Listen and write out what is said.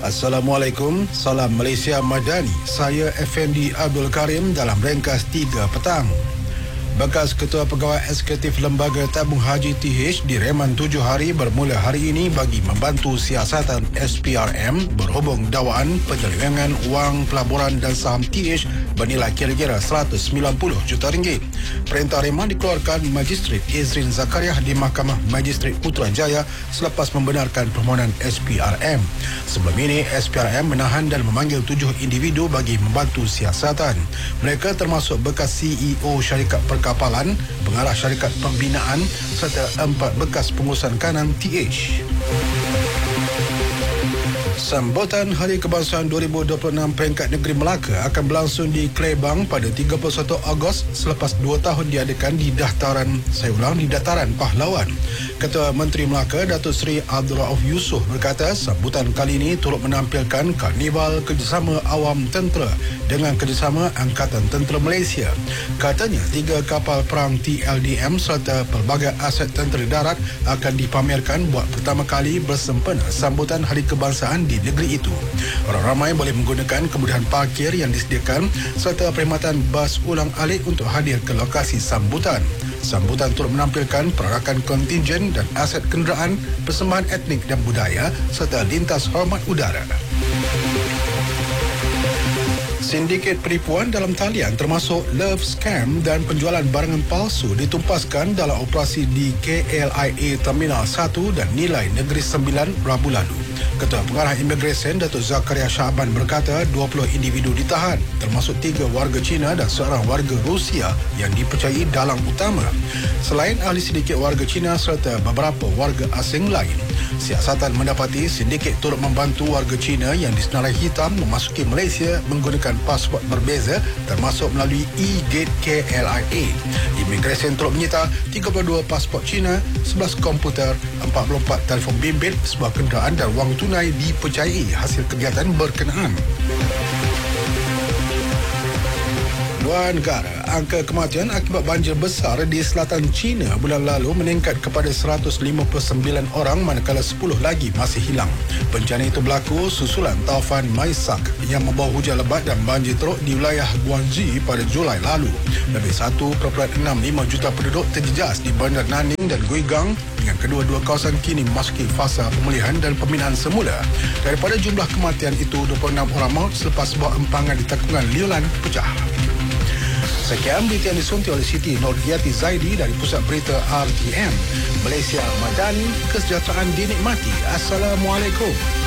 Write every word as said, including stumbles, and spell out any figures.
Assalamualaikum, salam Malaysia Madani. Saya Effendi Abdul Karim dalam ringkas tiga petang. Bekas Ketua Pegawai Eksekutif Lembaga Tabung Haji T H direman tujuh hari bermula hari ini bagi membantu siasatan S P R M berhubung dakwaan penyelewengan wang pelaburan dan saham T H bernilai kira-kira seratus sembilan puluh juta ringgit. Perintah reman dikeluarkan Magistrat Ezrin Zakaria di Mahkamah Magistrat Putrajaya selepas membenarkan permohonan S P R M. Sebelum ini, S P R M menahan dan memanggil tujuh individu bagi membantu siasatan. Mereka termasuk bekas C E O syarikat perkapalan, pengarah syarikat pembinaan serta empat bekas pengurusan kanan T H. Sambutan Hari Kebangsaan dua ribu dua puluh enam peringkat negeri Melaka akan berlangsung di Klebang pada tiga puluh satu Ogos selepas dua tahun diadakan di dataran, saya ulang, di dataran Pahlawan. Ketua Menteri Melaka Datuk Seri Abdul Rauf Yusof berkata sambutan kali ini turut menampilkan karnival kerjasama awam tentera dengan kerjasama Angkatan Tentera Malaysia. Katanya tiga kapal perang T L D M serta pelbagai aset tentera darat akan dipamerkan buat pertama kali bersempena sambutan Hari Kebangsaan di negeri itu. Orang ramai boleh menggunakan kemudahan parkir yang disediakan serta perkhidmatan bas ulang alik untuk hadir ke lokasi sambutan. Sambutan turut menampilkan perarakan kontingen dan aset kenderaan, persembahan etnik dan budaya serta lintas hormat udara. Sindiket penipuan dalam talian termasuk love scam dan penjualan barangan palsu ditumpaskan dalam operasi di K L I A Terminal satu dan Nilai Negeri sembilan Rabu lalu. Ketua Pengarah Imigresen Datuk Zakaria Syaban berkata dua puluh individu ditahan, termasuk tiga warga Cina dan seorang warga Rusia yang dipercayai dalang utama. Selain ahli sindiket warga Cina serta beberapa warga asing lain. Siasatan mendapati sindiket turut membantu warga Cina yang disenarai hitam memasuki Malaysia menggunakan pasport berbeza termasuk melalui e-gate K L I A. Imigresen turut menyita tiga puluh dua pasport Cina, sebelas komputer, empat puluh empat telefon bimbit, sebuah kenderaan dan wang tunai dipercayai hasil kegiatan berkenaan. Luar negara, angka kematian akibat banjir besar di selatan China bulan lalu meningkat kepada seratus lima puluh sembilan orang manakala sepuluh lagi masih hilang. Bencana itu berlaku susulan taufan Maisak yang membawa hujan lebat dan banjir teruk di wilayah Guangxi pada Julai lalu. Lebih satu perpuluhan enam lima juta penduduk terjejas di bandar Nanning dan Guigang dengan kedua-dua kawasan kini memasuki fasa pemulihan dan pembinaan semula. Daripada jumlah kematian itu, dua puluh enam orang maut selepas sebuah empangan di takungan Liulan pecah. Sekian berita yang disunti oleh Siti Nurhayati Zaidi dari Pusat Berita R T M. Malaysia Madani, kesejahteraan dinikmati. Assalamualaikum.